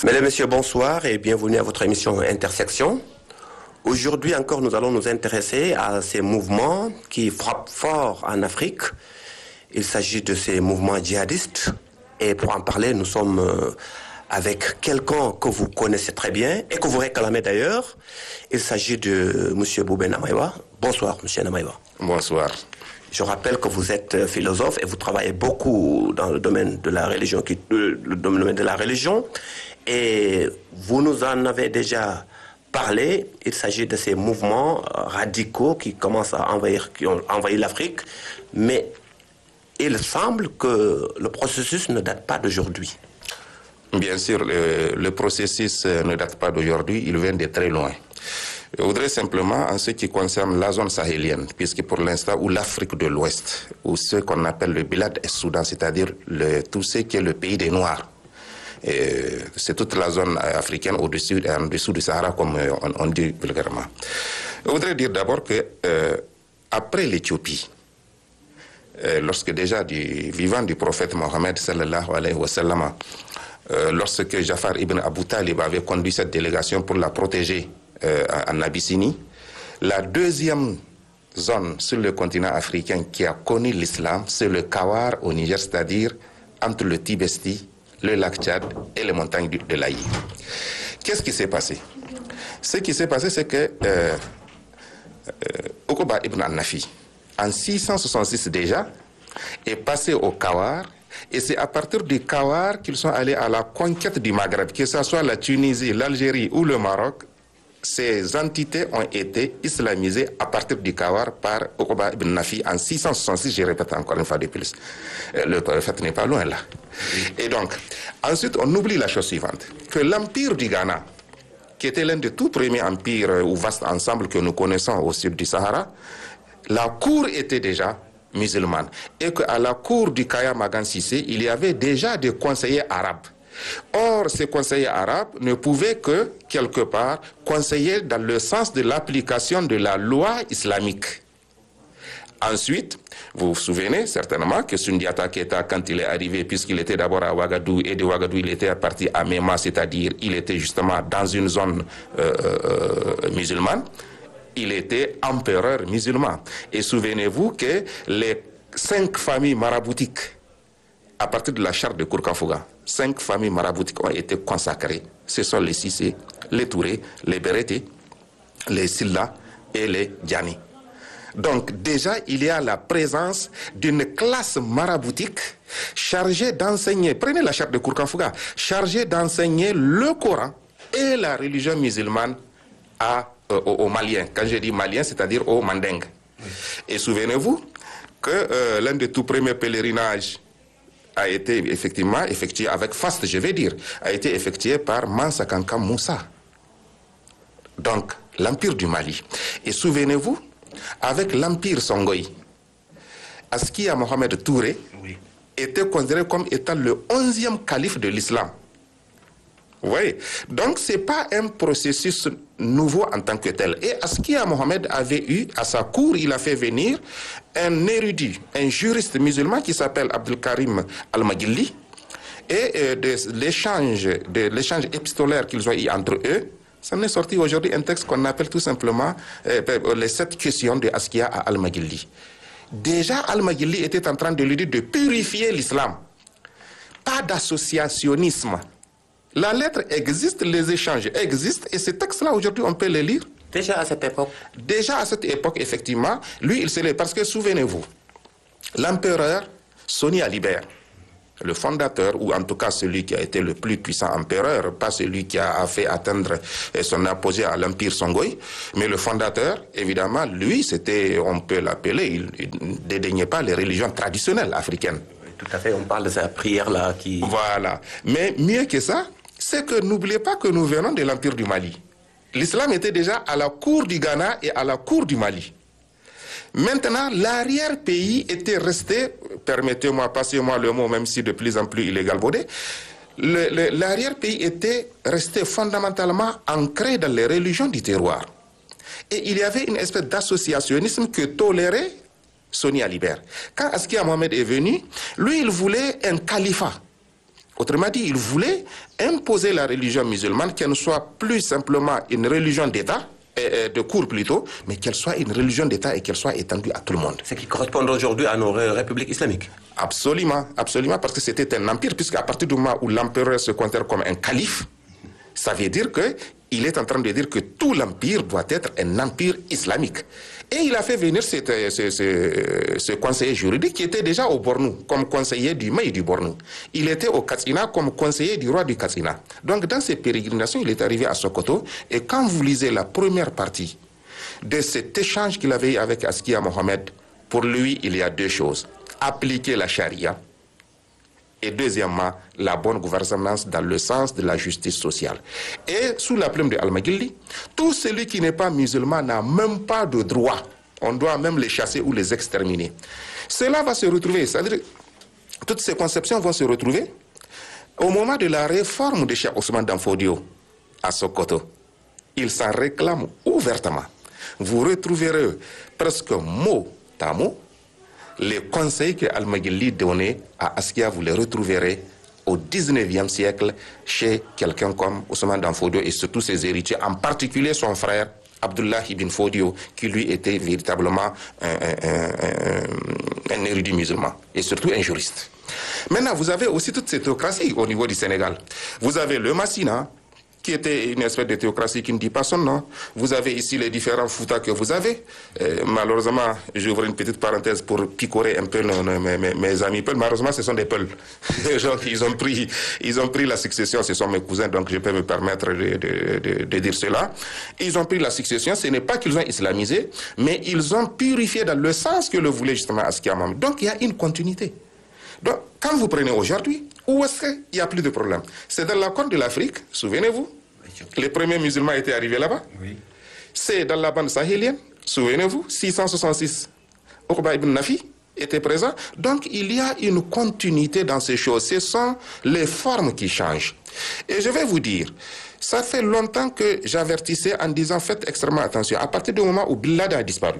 Mesdames, Messieurs, bonsoir et bienvenue à votre émission Intersection. Aujourd'hui encore, nous allons nous intéresser à ces mouvements qui frappent fort en Afrique. Il s'agit de ces mouvements djihadistes. Et pour en parler, nous sommes avec quelqu'un que vous connaissez très bien et que vous réclamez d'ailleurs. Il s'agit de M. Boubé Namaïwa. Bonsoir, M. Namaïwa. Bonsoir. Je rappelle que vous êtes philosophe et vous travaillez beaucoup dans le domaine de la religion, et vous nous en avez déjà parlé. Il s'agit de ces mouvements radicaux qui commencent à qui ont envahi l'Afrique, mais il semble que le processus ne date pas d'aujourd'hui. Bien sûr, le processus ne date pas d'aujourd'hui, il vient de très loin. Je voudrais simplement, en ce qui concerne la zone sahélienne, puisque pour l'instant, ou l'Afrique de l'Ouest, ou ce qu'on appelle le Bilad et Soudan, c'est-à-dire tout ce qui est le pays des Noirs, c'est toute la zone africaine au-dessus et en dessous du Sahara, comme on dit vulgairement. Je voudrais dire d'abord que après l'Éthiopie, lorsque déjà du vivant du prophète Mohammed sallallahu alayhi wa sallam, lorsque Jafar ibn Abu Talib avait conduit cette délégation pour la protéger en Abyssinie, la deuxième zone sur le continent africain qui a connu l'islam, c'est le Kawar au Niger, c'est-à-dire entre le Tibesti, le lac Tchad et les montagnes de l'Aïr. Qu'est-ce qui s'est passé? Ce qui s'est passé, c'est que Okuba ibn al-Nafi, en 666 déjà, est passé au Kawar, et c'est à partir du Kawar qu'ils sont allés à la conquête du Maghreb, que ce soit la Tunisie, l'Algérie ou le Maroc. Ces entités ont été islamisées à partir du Kawar par Okuba ibn Nafi en 666, je répète encore une fois de plus. Le prophète n'est pas loin là. Et donc, ensuite, on oublie la chose suivante, que l'empire du Ghana, qui était l'un des tout premiers empires ou vastes ensembles que nous connaissons au sud du Sahara, la cour était déjà musulmane. Et qu'à la cour du Kaya Magan Sissé, il y avait déjà des conseillers arabes. Or, ces conseillers arabes ne pouvaient que, quelque part, conseiller dans le sens de l'application de la loi islamique. Ensuite, vous vous souvenez certainement que Sundiata Keita, quand il est arrivé, puisqu'il était d'abord à Ouagadougou, et de Ouagadougou il était parti à Mema, c'est-à-dire il était justement dans une zone musulmane, il était empereur musulman. Et souvenez-vous que les 5 familles maraboutiques, à partir de la charte de Kourkanfouga, 5 familles maraboutiques ont été consacrées. Ce sont les Sissé, les Touré, les Bérété, les Silla et les Diani. Donc déjà, il y a la présence d'une classe maraboutique chargée d'enseigner, prenez la charte de Kourkanfouga, chargée d'enseigner le Coran et la religion musulmane aux Maliens. Quand je dis Maliens, c'est-à-dire aux Mandingues. Et souvenez-vous que l'un des tout premiers pèlerinages a été effectivement effectué avec faste, je vais dire, a été effectué par Mansa Kanka Moussa. Donc, l'empire du Mali. Et souvenez-vous, avec l'empire Songhai, Askia Mohamed Touré était considéré comme étant le 11e calife de l'islam. Vous voyez? Donc, ce n'est pas un processus nouveau en tant que tel. Et Askia Mohamed avait eu, à sa cour, il a fait venir un érudit, un juriste musulman qui s'appelle Abdel Karim Al-Maghili. Et de l'échange épistolaire qu'ils ont eu entre eux, ça en est sorti aujourd'hui un texte qu'on appelle tout simplement les 7 questions de Askia à Al-Maghili. Déjà, Al-Maghili était en train de lui dire de purifier l'islam. Pas d'associationnisme. La lettre existe, les échanges existent, et ces textes-là, aujourd'hui, on peut les lire. Déjà à cette époque? Déjà à cette époque, effectivement, lui, il s'est... Parce que, souvenez-vous, l'empereur Soni Alibert, le fondateur, ou en tout cas celui qui a été le plus puissant empereur, pas celui qui a fait atteindre son apogée à l'empire Songhai, mais le fondateur, évidemment, lui, c'était, on peut l'appeler, il ne dédaignait pas les religions traditionnelles africaines. Tout à fait, on parle de sa prière-là qui... Voilà. Mais mieux que ça, c'est que n'oubliez pas que nous venons de l'empire du Mali. L'islam était déjà à la cour du Ghana et à la cour du Mali. Maintenant, l'arrière-pays était resté, permettez-moi, passez-moi le mot, même si de plus en plus il est galvaudé, l'arrière-pays était resté fondamentalement ancré dans les religions du terroir. Et il y avait une espèce d'associationnisme que tolérait Soni Alibert. Quand Askia Mohamed est venu, lui, il voulait un califat Autrement dit, il voulait imposer la religion musulmane, qu'elle ne soit plus simplement une religion d'État, de cour plutôt, mais qu'elle soit une religion d'État et qu'elle soit étendue à tout le monde. Ce qui correspond aujourd'hui à nos républiques islamiques. Absolument, absolument, parce que c'était un empire, puisqu'à partir du moment où l'empereur se considère comme un calife, ça veut dire qu'il est en train de dire que tout l'empire doit être un empire islamique. Et il a fait venir ce conseiller juridique qui était déjà au Bornou, comme conseiller du Mey du Bornou. Il était au Katsina comme conseiller du roi du Katsina. Donc dans ces pérégrinations, il est arrivé à Sokoto. Et quand vous lisez la première partie de cet échange qu'il avait eu avec Askia Mohamed, pour lui, il y a deux choses. Appliquer la charia. Et deuxièmement, la bonne gouvernance dans le sens de la justice sociale. Et sous la plume de Al-Maghili, tout celui qui n'est pas musulman n'a même pas de droit. On doit même les chasser ou les exterminer. Cela va se retrouver, c'est-à-dire toutes ces conceptions vont se retrouver au moment de la réforme de Cheikh Ousmane Danfodio à Sokoto. Il s'en réclame ouvertement. Vous retrouverez presque mot à mot les conseils que Al-Maghili donnait à Askia, vous les retrouverez au 19e siècle chez quelqu'un comme Ousmane Danfodio et surtout ses héritiers, en particulier son frère Abdullah ibn Fodio, qui lui était véritablement un érudit musulman et surtout un juriste. Maintenant, vous avez aussi toute cette théocratie au niveau du Sénégal. Vous avez le Massina, qui était une espèce de théocratie qui ne dit pas son nom. Vous avez ici les différents Fouta que vous avez. Malheureusement, j'ouvre une petite parenthèse pour picorer un peu mes amis Peuls. Malheureusement, ce sont des Peuls. ils ont pris la succession, ce sont mes cousins, donc je peux me permettre de dire cela. Ils ont pris la succession, ce n'est pas qu'ils ont islamisé, mais ils ont purifié dans le sens que le voulait justement Askia Mohamed. Donc il y a une continuité. Donc, quand vous prenez aujourd'hui, où est-ce qu'il n'y a plus de problème? C'est dans la Corne de l'Afrique, souvenez-vous, les premiers musulmans étaient arrivés là-bas. Oui. C'est dans la bande sahélienne, souvenez-vous, 666, Uqba ibn Nafi était présent. Donc, il y a une continuité dans ces choses. Ce sont les formes qui changent. Et je vais vous dire, ça fait longtemps que j'avertissais en disant, faites extrêmement attention. À partir du moment où Bilal a disparu,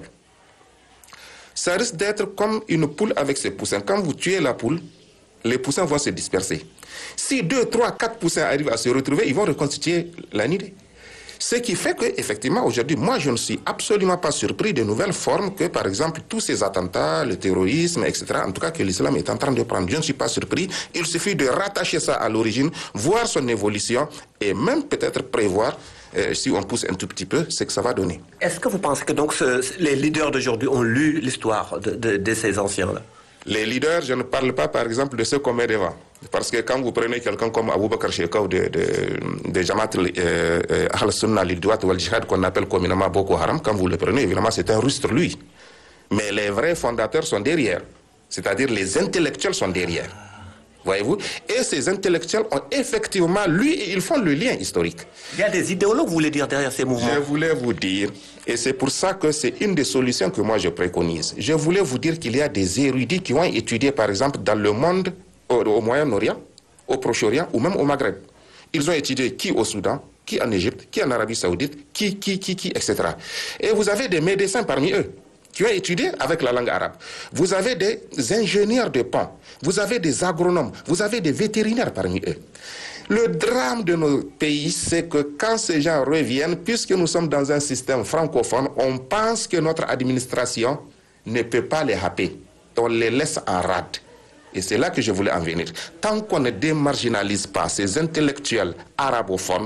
ça risque d'être comme une poule avec ses poussins. Quand vous tuez la poule, les poussins vont se disperser. Si 2, 3, 4 poussins arrivent à se retrouver, ils vont reconstituer la nidée. Ce qui fait qu'effectivement, aujourd'hui, moi, je ne suis absolument pas surpris de nouvelles formes que, par exemple, tous ces attentats, le terrorisme, etc., en tout cas que l'islam est en train de prendre. Je ne suis pas surpris. Il suffit de rattacher ça à l'origine, voir son évolution et même peut-être prévoir si on pousse un tout petit peu, c'est que ça va donner. Est-ce que vous pensez que donc les leaders d'aujourd'hui ont lu l'histoire de ces anciens-là? Les leaders, je ne parle pas par exemple de ceux qu'on met devant. Parce que quand vous prenez quelqu'un comme Abou Bakr Shekau de Jamaat al-Sunnah lil-Duat wal-Jihad qu'on appelle communément Boko Haram, quand vous le prenez, évidemment c'est un rustre lui. Mais les vrais fondateurs sont derrière. C'est-à-dire les intellectuels sont derrière. Voyez-vous? Et ces intellectuels ont effectivement lu et ils font le lien historique. Il y a des idéologues, vous voulez dire, derrière ces mouvements? Je voulais vous dire, et c'est pour ça que c'est une des solutions que moi je préconise. Je voulais vous dire qu'il y a des érudits qui ont étudié, par exemple, dans le monde, au Moyen-Orient, au Proche-Orient ou même au Maghreb. Ils ont étudié qui au Soudan, qui en Égypte, qui en Arabie Saoudite, qui, etc. Et vous avez des médecins parmi eux qui ont étudié avec la langue arabe. Vous avez des ingénieurs de pont, vous avez des agronomes, vous avez des vétérinaires parmi eux. Le drame de nos pays, c'est que quand ces gens reviennent, puisque nous sommes dans un système francophone, on pense que notre administration ne peut pas les happer. On les laisse en rade. Et c'est là que je voulais en venir. Tant qu'on ne démarginalise pas ces intellectuels arabophones,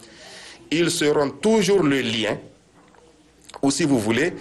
ils seront toujours le lien, ou si vous voulez,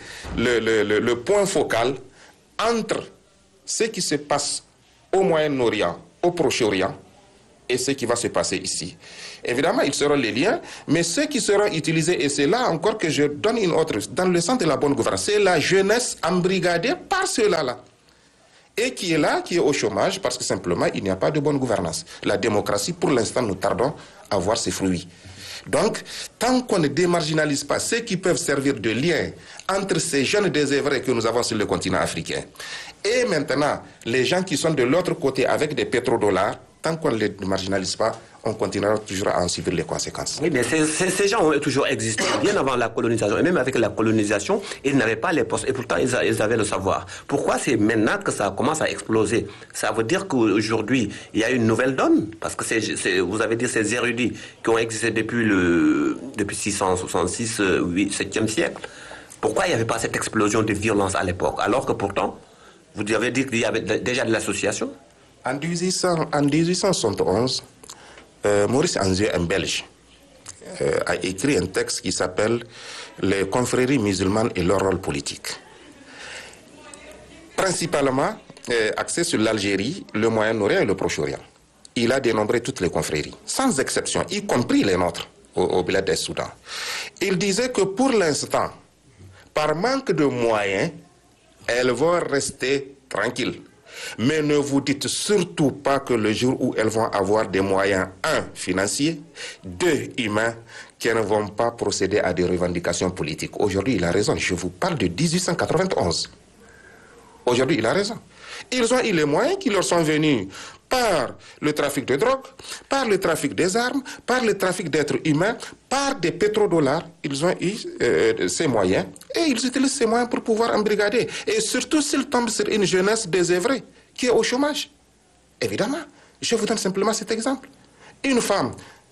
le point focal entre ce qui se passe au Moyen-Orient, au Proche-Orient, et ce qui va se passer ici. Évidemment, ils seront les liens, mais ceux qui seront utilisés, et c'est là encore que je donne une autre, dans le sens de la bonne gouvernance, c'est la jeunesse embrigadée par ceux-là. Et qui est là, qui est au chômage, parce que simplement, il n'y a pas de bonne gouvernance. La démocratie, pour l'instant, nous tardons à voir ses fruits. Donc, tant qu'on ne démarginalise pas ceux qui peuvent servir de lien entre ces jeunes désœuvrés que nous avons sur le continent africain, et maintenant, les gens qui sont de l'autre côté avec des pétrodollars, tant qu'on ne les marginalise pas, on continuera toujours à en subir les conséquences. Oui, mais ces gens ont toujours existé bien avant la colonisation. Et même avec la colonisation, ils n'avaient pas les postes. Et pourtant, ils avaient le savoir. Pourquoi c'est maintenant que ça commence à exploser? Ça veut dire qu'aujourd'hui, il y a une nouvelle donne. Parce que vous avez dit ces érudits qui ont existé depuis 666, 7e siècle. Pourquoi il n'y avait pas cette explosion de violence à l'époque? Alors que pourtant, vous avez dit qu'il y avait déjà de l'association. En 1871, Maurice Anzieux, un Belge, a écrit un texte qui s'appelle « Les confréries musulmanes et leur rôle politique ». Principalement axé sur l'Algérie, le Moyen-Orient et le Proche-Orient. Il a dénombré toutes les confréries, sans exception, y compris les nôtres, au Bled des Soudan. Il disait que pour l'instant, par manque de moyens, elles vont rester tranquilles. Mais ne vous dites surtout pas que le jour où elles vont avoir des moyens, 1, financiers, 2, humains, qu'elles ne vont pas procéder à des revendications politiques. Aujourd'hui, il a raison. Je vous parle de 1891. Aujourd'hui, il a raison. Ils ont eu les moyens qui leur sont venus par le trafic de drogue, par le trafic des armes, par le trafic d'êtres humains, par des pétrodollars. Ils ont eu ces moyens et ils utilisent ces moyens pour pouvoir embrigader. Et surtout s'ils tombent sur une jeunesse désœuvrée qui est au chômage. Évidemment, je vous donne simplement cet exemple. Une femme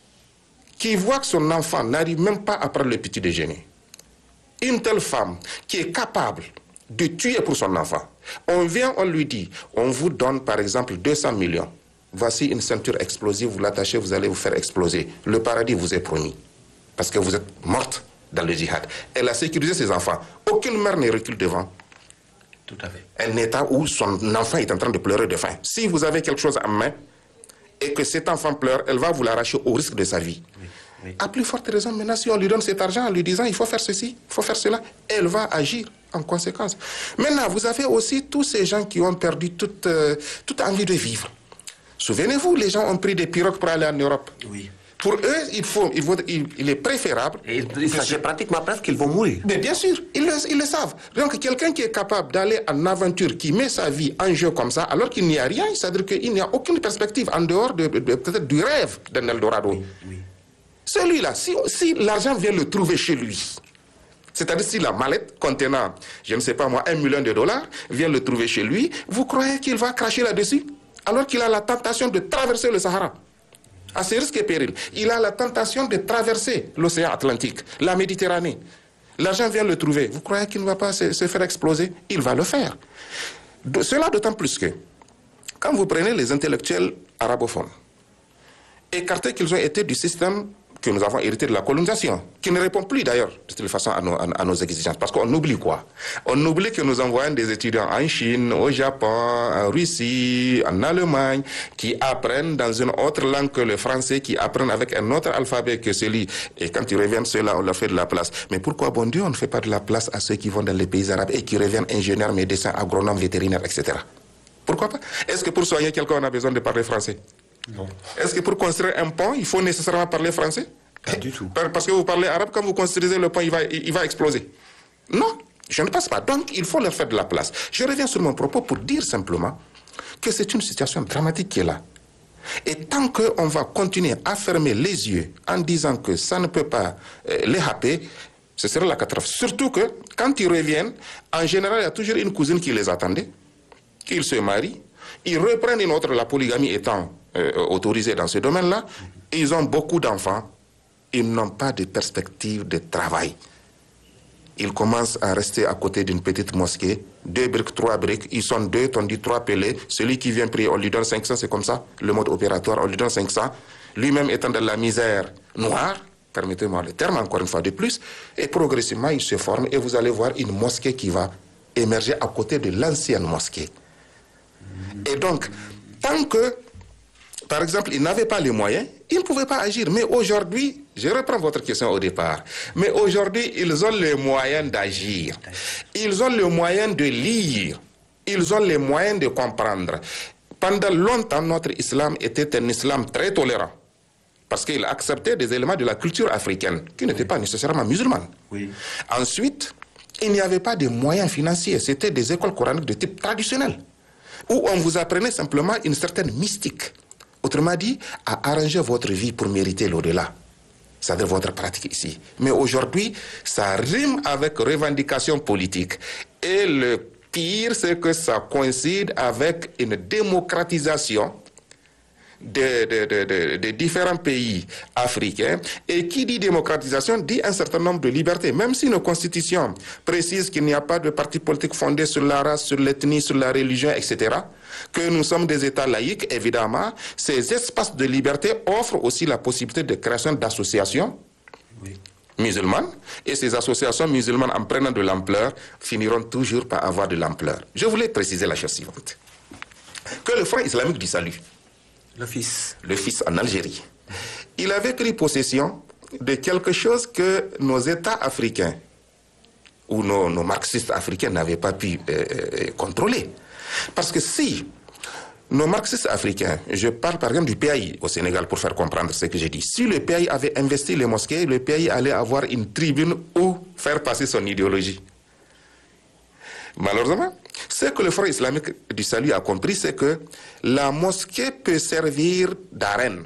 qui voit que son enfant n'arrive même pas à prendre le petit déjeuner. Une telle femme qui est capable de tuer pour son enfant. On vient, on lui dit, on vous donne par exemple 200 millions. Voici une ceinture explosive, vous l'attachez, vous allez vous faire exploser. Le paradis vous est promis. Parce que vous êtes morte dans le djihad. Elle a sécurisé ses enfants. Aucune mère ne recule devant. Tout à fait. Un état où son enfant est en train de pleurer de faim. Si vous avez quelque chose en main et que cet enfant pleure, elle va vous l'arracher au risque de sa vie. Oui. Oui. À plus forte raison, maintenant, si on lui donne cet argent en lui disant il faut faire ceci, il faut faire cela, elle va agir en conséquence. Maintenant, vous avez aussi tous ces gens qui ont perdu toute envie de vivre. Souvenez-vous, les gens ont pris des pirogues pour aller en Europe. Oui. Pour eux, il est préférable... Il s'agit pratiquement presque qu'ils vont mourir. Mais bien sûr, ils le savent. Donc, quelqu'un qui est capable d'aller en aventure, qui met sa vie en jeu comme ça, alors qu'il n'y a rien, c'est-à-dire qu'il n'y a aucune perspective en dehors peut-être du rêve d'un Eldorado. Oui, oui. Celui-là, si l'argent vient le trouver chez lui, c'est-à-dire si la mallette contenant, je ne sais pas moi, $1 million vient le trouver chez lui, vous croyez qu'il va cracher là-dessus alors qu'il a la tentation de traverser le Sahara? À ses risques et périls. Il a la tentation de traverser l'océan Atlantique, la Méditerranée. L'argent vient le trouver. Vous croyez qu'il ne va pas se faire exploser? Il va le faire. Cela d'autant plus que, quand vous prenez les intellectuels arabophones, écartés qu'ils ont été du système que nous avons hérité de la colonisation, qui ne répond plus d'ailleurs de toute façon à nos exigences. Parce qu'on oublie quoi? On oublie que nous envoyons des étudiants en Chine, au Japon, en Russie, en Allemagne, qui apprennent dans une autre langue que le français, qui apprennent avec un autre alphabet que celui. Et quand ils reviennent, ceux-là, on leur fait de la place. Mais pourquoi, bon Dieu, on ne fait pas de la place à ceux qui vont dans les pays arabes et qui reviennent ingénieurs, médecins, agronomes, vétérinaires, etc. Pourquoi pas? Est-ce que pour soigner quelqu'un, on a besoin de parler français? Non. Est-ce que pour construire un pont, il faut nécessairement parler français? Pas du tout. Parce que vous parlez arabe, quand vous construisez le pont, il va exploser. Non, je ne pense pas. Donc, il faut leur faire de la place. Je reviens sur mon propos pour dire simplement que c'est une situation dramatique qui est là. Et tant qu'on va continuer à fermer les yeux en disant que ça ne peut pas les happer, ce sera la catastrophe. Surtout que, quand ils reviennent, en général, il y a toujours une cousine qui les attendait, qu'ils se marient, ils reprennent une autre, la polygamie étant autorisée dans ce domaine-là, ils ont beaucoup d'enfants, ils n'ont pas de perspective de travail. Ils commencent à rester à côté d'une petite mosquée, 2 briques, 3 briques, ils sont 2, on dit 3 pelés, celui qui vient prier, on lui donne 500, c'est comme ça, le mode opératoire, on lui donne 500, lui-même étant dans la misère noire, permettez-moi le terme encore une fois de plus, et progressivement il se forme et vous allez voir une mosquée qui va émerger à côté de l'ancienne mosquée. Et donc, tant que, par exemple, ils n'avaient pas les moyens, ils ne pouvaient pas agir. Mais aujourd'hui, je reprends votre question au départ, mais aujourd'hui, ils ont les moyens d'agir. Ils ont le moyen de lire. Ils ont les moyens de comprendre. Pendant longtemps, notre islam était un islam très tolérant. Parce qu'il acceptait des éléments de la culture africaine, qui n'étaient pas nécessairement musulmanes. Oui. Ensuite, il n'y avait pas de moyens financiers. C'était des écoles coraniques de type traditionnel, où on vous apprenait simplement une certaine mystique. Autrement dit, à arranger votre vie pour mériter l'au-delà. C'est-à-dire votre pratique ici. Mais aujourd'hui, ça rime avec revendication politique. Et le pire, c'est que ça coïncide avec une démocratisation de différents pays africains. Et qui dit démocratisation dit un certain nombre de libertés. Même si nos constitutions précisent qu'il n'y a pas de parti politique fondé sur la race, sur l'ethnie, sur la religion, etc., que nous sommes des États laïques, évidemment, ces espaces de liberté offrent aussi la possibilité de création d'associations musulmanes. Et ces associations musulmanes, en prenant de l'ampleur, finiront toujours par avoir de l'ampleur. Je voulais préciser la chose suivante. Que le Front islamique du salut, le fils en Algérie, il avait pris possession de quelque chose que nos États africains ou nos marxistes africains n'avaient pas pu contrôler. Parce que si nos marxistes africains, je parle par exemple du PAI au Sénégal pour faire comprendre ce que j'ai dit, si le PAI avait investi les mosquées, le PAI allait avoir une tribune où faire passer son idéologie. Malheureusement, ce que le Front islamique du salut a compris, c'est que la mosquée peut servir d'arène,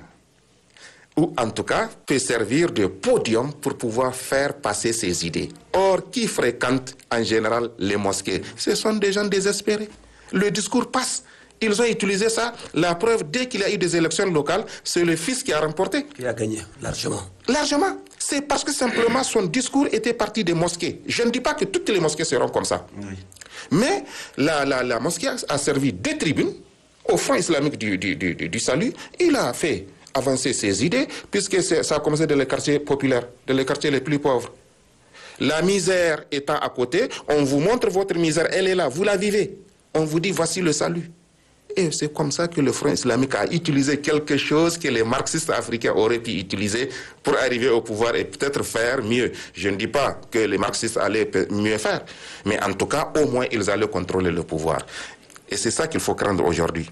ou en tout cas peut servir de podium pour pouvoir faire passer ses idées. Or, qui fréquente en général les mosquées? Ce sont des gens désespérés. Le discours passe. Ils ont utilisé ça. La preuve, dès qu'il y a eu des élections locales, c'est le fils qui a remporté. Qui a gagné, largement. Largement. C'est parce que simplement son discours était parti des mosquées. Je ne dis pas que toutes les mosquées seront comme ça. Oui. Mais la mosquée a servi de tribune au Front islamique du salut. Il a fait avancer ses idées, puisque ça a commencé dans les quartiers populaires, dans les quartiers les plus pauvres. La misère étant à côté, on vous montre votre misère, elle est là, vous la vivez. On vous dit, voici le salut. Et c'est comme ça que le Front islamique a utilisé quelque chose que les marxistes africains auraient pu utiliser pour arriver au pouvoir et peut-être faire mieux. Je ne dis pas que les marxistes allaient mieux faire, mais en tout cas, au moins, ils allaient contrôler le pouvoir. Et c'est ça qu'il faut craindre aujourd'hui.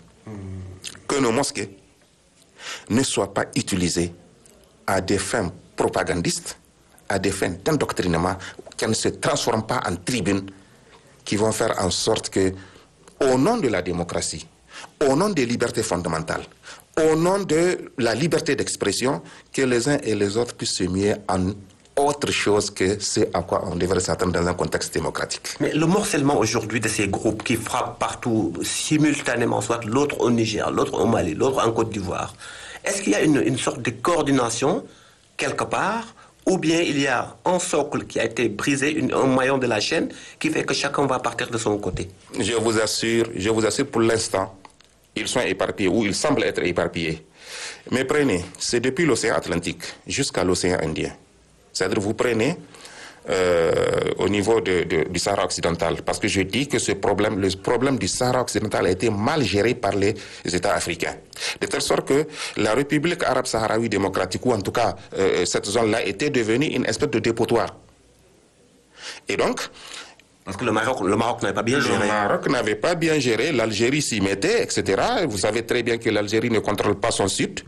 Que nos mosquées ne soient pas utilisées à des fins propagandistes, à des fins d'endoctrinement, qu'elles ne se transforment pas en tribunes qui vont faire en sorte que, au nom de la démocratie, au nom des libertés fondamentales, au nom de la liberté d'expression, que les uns et les autres puissent se muer en autre chose que ce à quoi on devrait s'attendre dans un contexte démocratique. Mais le morcellement aujourd'hui de ces groupes qui frappent partout simultanément, soit l'autre au Niger, l'autre au Mali, l'autre en Côte d'Ivoire, est-ce qu'il y a une sorte de coordination quelque part, ou bien il y a un socle qui a été brisé, un maillon de la chaîne qui fait que chacun va partir de son côté? Je vous assure, pour l'instant, ils sont éparpillés, ou ils semblent être éparpillés. Mais prenez, c'est depuis l'océan Atlantique jusqu'à l'océan Indien. C'est-à-dire, vous prenez au niveau du Sahara occidental, parce que je dis que le problème du Sahara occidental a été mal géré par les États africains. De telle sorte que la République arabe sahraoui démocratique, ou en tout cas cette zone-là, était devenue une espèce de dépotoir. Et donc, parce que le Maroc n'avait pas bien géré. Le Maroc n'avait pas bien géré, l'Algérie s'y mettait, etc. Vous savez très bien que l'Algérie ne contrôle pas son sud.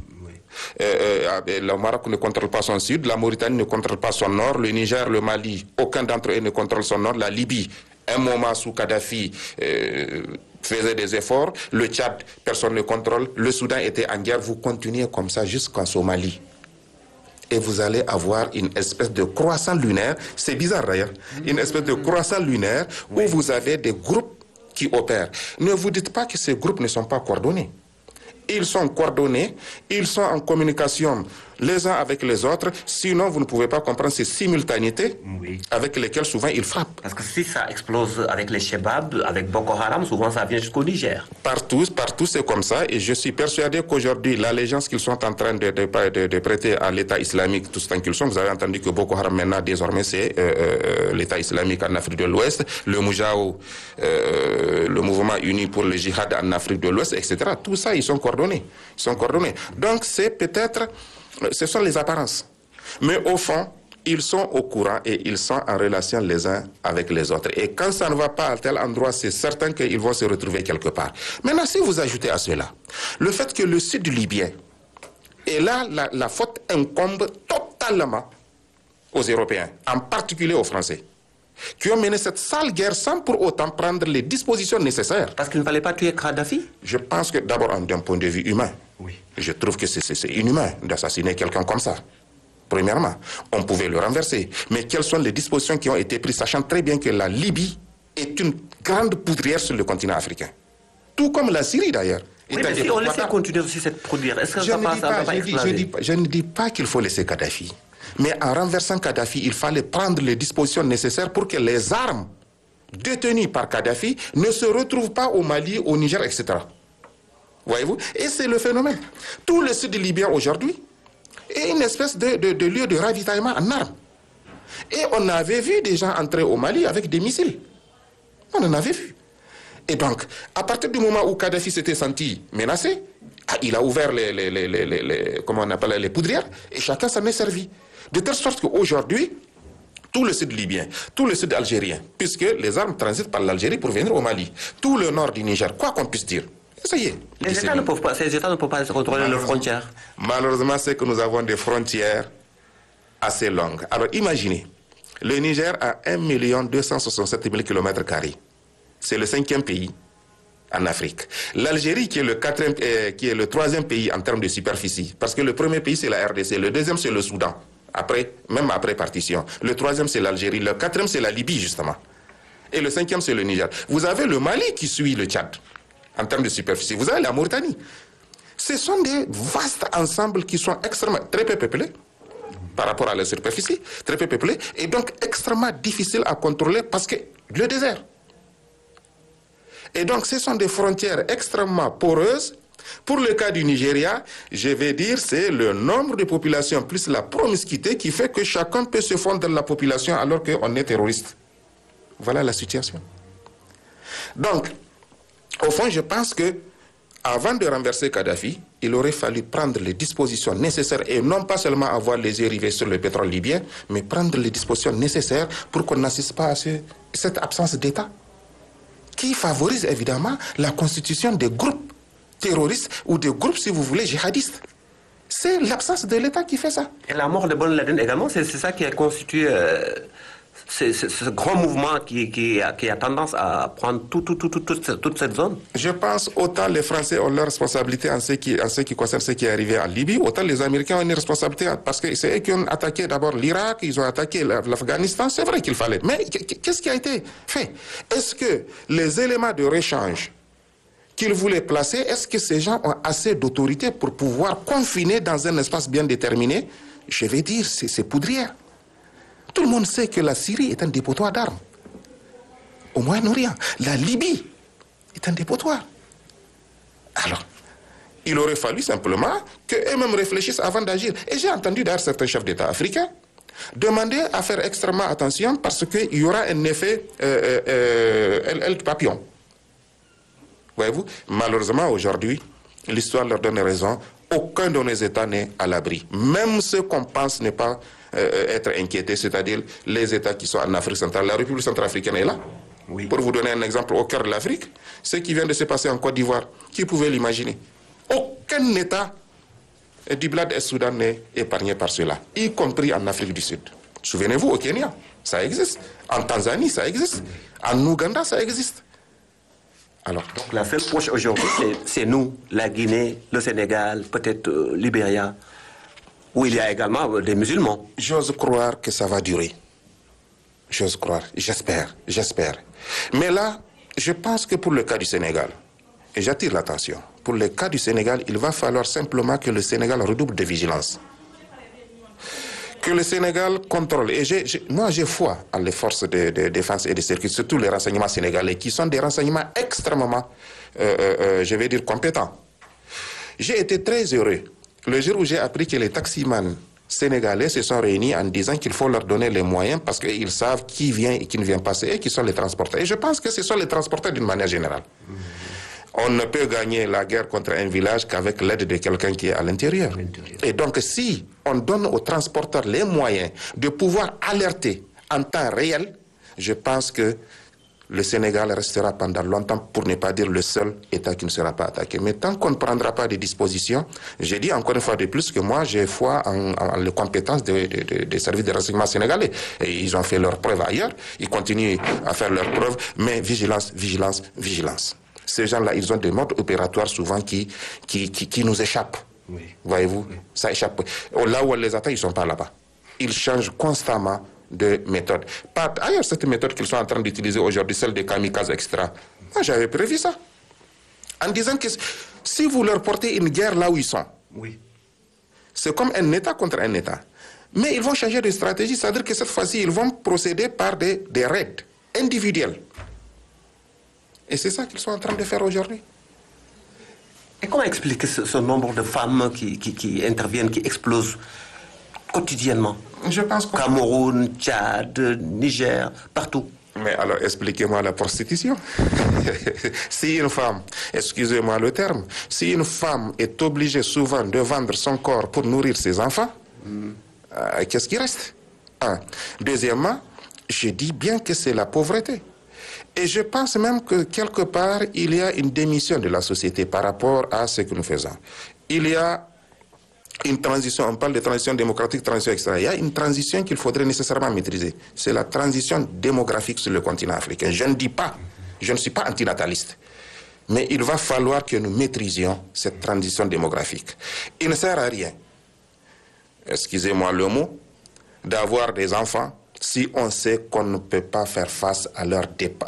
Le Maroc ne contrôle pas son sud, la Mauritanie ne contrôle pas son nord, le Niger, le Mali, aucun d'entre eux ne contrôle son nord, la Libye, un moment sous Kadhafi faisait des efforts, le Tchad, personne ne contrôle, le Soudan était en guerre, vous continuez comme ça jusqu'en Somalie. Et vous allez avoir une espèce de croissant lunaire, c'est bizarre d'ailleurs, une espèce de croissant lunaire où vous avez des groupes qui opèrent. Ne vous dites pas que ces groupes ne sont pas coordonnés. Ils sont coordonnés, ils sont en communication les uns avec les autres, sinon vous ne pouvez pas comprendre ces simultanéités avec lesquelles souvent ils frappent. Parce que si ça explose avec les Chebab, avec Boko Haram, souvent ça vient jusqu'au Niger. Partout c'est comme ça, et je suis persuadé qu'aujourd'hui, l'allégeance qu'ils sont en train de prêter à l'État islamique, tout ce temps qu'ils sont, vous avez entendu que Boko Haram maintenant, désormais, c'est l'État islamique en Afrique de l'Ouest, le Moujahou, le mouvement uni pour le djihad en Afrique de l'Ouest, etc. Tout ça, ils sont coordonnés. Donc c'est peut-être... Ce sont les apparences. Mais au fond, ils sont au courant et ils sont en relation les uns avec les autres. Et quand ça ne va pas à tel endroit, c'est certain qu'ils vont se retrouver quelque part. Maintenant, si vous ajoutez à cela le fait que le sud libyen, et là, la faute incombe totalement aux Européens, en particulier aux Français. qui ont mené cette sale guerre sans pour autant prendre les dispositions nécessaires. Parce qu'il ne fallait pas tuer Kadhafi? Je pense que d'abord, d'un point de vue humain, je trouve que c'est inhumain d'assassiner quelqu'un comme ça. Premièrement, on pouvait le renverser. Mais quelles sont les dispositions qui ont été prises, sachant très bien que la Libye est une grande poudrière sur le continent africain. Tout comme la Syrie d'ailleurs. Oui, mais si on laissait continuer aussi cette poudrière, est-ce que ça va pas exploser? Je ne dis pas qu'il faut laisser Kadhafi. Mais en renversant Kadhafi, il fallait prendre les dispositions nécessaires pour que les armes détenues par Kadhafi ne se retrouvent pas au Mali, au Niger, etc. Voyez-vous? Et c'est le phénomène. Tout le sud libyen aujourd'hui est une espèce de lieu de ravitaillement en armes. Et on avait vu des gens entrer au Mali avec des missiles. On en avait vu. Et donc, à partir du moment où Kadhafi s'était senti menacé, il a ouvert comment on appelle, les poudrières et chacun s'en est servi. De telle sorte qu'aujourd'hui, tout le sud libyen, tout le sud algérien, puisque les armes transitent par l'Algérie pour venir au Mali, tout le nord du Niger, quoi qu'on puisse dire, ça y est. Ces États ne peuvent pas contrôler leurs frontières. Malheureusement, c'est que nous avons des frontières assez longues. Alors imaginez, le Niger a 1 267 000 km². C'est le 5e pays en Afrique. L'Algérie, qui est le 3e pays en termes de superficie, parce que le premier pays, c'est la RDC, le deuxième, c'est le Soudan, même après partition. Le 3e, c'est l'Algérie, le 4e, c'est la Libye, justement. Et le 5e, c'est le Niger. Vous avez le Mali qui suit le Tchad, en termes de superficie. Vous avez la Mauritanie. Ce sont des vastes ensembles qui sont très peu peuplés, par rapport à la superficie, très peu peuplés, et donc extrêmement difficiles à contrôler parce que le désert. Et donc, ce sont des frontières extrêmement poreuses. Pour le cas du Nigeria, je vais dire, c'est le nombre de populations plus la promiscuité qui fait que chacun peut se fondre dans la population alors qu'on est terroriste. Voilà la situation. Donc, au fond, je pense que avant de renverser Kadhafi, il aurait fallu prendre les dispositions nécessaires et non pas seulement avoir les yeux rivés sur le pétrole libyen, mais prendre les dispositions nécessaires pour qu'on n'assiste pas à cette absence d'État qui favorise évidemment la constitution des groupes terroristes ou des groupes, si vous voulez, djihadistes. C'est l'absence de l'État qui fait ça. Et la mort de Ben Laden également, c'est ça qui a constitué ce grand mouvement qui a tendance à prendre toute cette zone. Je pense autant les Français ont leur responsabilité en ce qui concerne ce qui est arrivé en Libye, autant les Américains ont une responsabilité parce que c'est eux qui ont attaqué d'abord l'Irak, ils ont attaqué l'Afghanistan, c'est vrai qu'il fallait. Mais qu'est-ce qui a été fait? Est-ce que les éléments de réchange qu'ils voulaient placer, est-ce que ces gens ont assez d'autorité pour pouvoir confiner dans un espace bien déterminé? Je vais dire, c'est poudrière. Tout le monde sait que la Syrie est un dépotoir d'armes. Au Moyen-Orient, la Libye est un dépotoir. Alors, il aurait fallu simplement qu'eux-mêmes réfléchissent avant d'agir. Et j'ai entendu d'ailleurs certains chefs d'État africains demander à faire extrêmement attention parce qu'il y aura un effet papillon. Voyez-vous, malheureusement aujourd'hui, l'histoire leur donne raison. Aucun de nos États n'est à l'abri. Même ceux qu'on pense ne pas être inquiétés, c'est-à-dire les États qui sont en Afrique centrale. La République centrafricaine est là. Oui. Pour vous donner un exemple, au cœur de l'Afrique, ce qui vient de se passer en Côte d'Ivoire, qui pouvait l'imaginer? Aucun État du Bled et Soudan n'est épargné par cela, y compris en Afrique du Sud. Souvenez-vous, au Kenya, ça existe. En Tanzanie, ça existe. En Ouganda, ça existe. Alors, donc la seule proche aujourd'hui, c'est nous, la Guinée, le Sénégal, peut-être Libéria, où il y a également des musulmans. J'ose croire que ça va durer. J'ose croire, j'espère. Mais là, je pense que pour le cas du Sénégal, et j'attire l'attention, pour le cas du Sénégal, il va falloir simplement que le Sénégal redouble de vigilance. Que le Sénégal contrôle. Et moi, j'ai foi en les forces de défense et de sécurité, surtout les renseignements sénégalais, qui sont des renseignements extrêmement, je vais dire, compétents. J'ai été très heureux le jour où j'ai appris que les taximans sénégalais se sont réunis en disant qu'il faut leur donner les moyens parce qu'ils savent qui vient et qui ne vient pas. C'est eux qui sont les transporteurs. Et je pense que ce sont les transporteurs d'une manière générale. On ne peut gagner la guerre contre un village qu'avec l'aide de quelqu'un qui est à l'intérieur. Et donc, si on donne aux transporteurs les moyens de pouvoir alerter en temps réel, je pense que le Sénégal restera pendant longtemps, pour ne pas dire le seul État qui ne sera pas attaqué. Mais tant qu'on ne prendra pas des dispositions, j'ai dit encore une fois de plus que moi, j'ai foi en les compétences des services de renseignement sénégalais. Et ils ont fait leurs preuves ailleurs, ils continuent à faire leurs preuves, mais vigilance, vigilance, vigilance. Ces gens-là, ils ont des modes opératoires souvent qui nous échappent. Oui. Voyez-vous, oui. Ça échappe. Là où on les attend, ils ne sont pas là-bas. Ils changent constamment de méthode. Ailleurs, cette méthode qu'ils sont en train d'utiliser aujourd'hui, celle des kamikazes, etc. Moi, j'avais prévu ça. En disant que si vous leur portez une guerre là où ils sont, oui. C'est comme un État contre un État. Mais ils vont changer de stratégie, c'est-à-dire que cette fois-ci, ils vont procéder par des raids individuels. Et c'est ça qu'ils sont en train de faire aujourd'hui. Et comment expliquer ce nombre de femmes qui interviennent, qui explosent quotidiennement? Je pense que... Cameroun, Tchad, Niger, partout. Mais alors, expliquez-moi la prostitution. Si une femme, excusez-moi le terme, si une femme est obligée souvent de vendre son corps pour nourrir ses enfants, qu'est-ce qui reste? Deuxièmement, je dis bien que c'est la pauvreté. Et je pense même que quelque part, il y a une démission de la société par rapport à ce que nous faisons. Il y a une transition, on parle de transition démocratique, transition etc. Il y a une transition qu'il faudrait nécessairement maîtriser. C'est la transition démographique sur le continent africain. Je ne suis pas antinataliste. Mais il va falloir que nous maîtrisions cette transition démographique. Il ne sert à rien, excusez-moi le mot, d'avoir des enfants si on sait qu'on ne peut pas faire face à leurs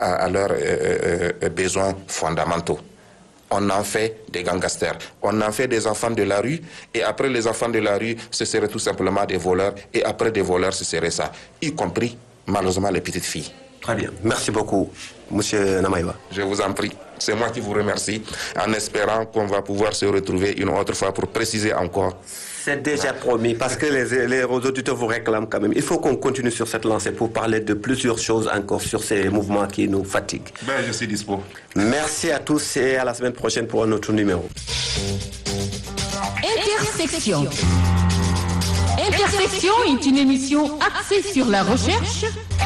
besoins fondamentaux. On en fait des gangsters, on en fait des enfants de la rue, et après les enfants de la rue, ce serait tout simplement des voleurs, et après des voleurs, ce serait ça, y compris, malheureusement, les petites filles. Très bien, merci beaucoup, Monsieur Namaïwa. Je vous en prie, c'est moi qui vous remercie, en espérant qu'on va pouvoir se retrouver une autre fois pour préciser encore. C'est déjà promis, parce que les auditeurs vous réclament quand même. Il faut qu'on continue sur cette lancée pour parler de plusieurs choses encore sur ces mouvements qui nous fatiguent. Je suis dispo. Merci à tous et à la semaine prochaine pour un autre numéro. Intersection. Intersection est une émission axée sur la recherche.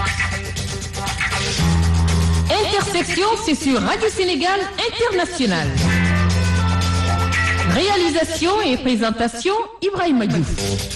Intersection, c'est sur Radio Sénégal International. Réalisation et présentation, Ibrahima Diouf.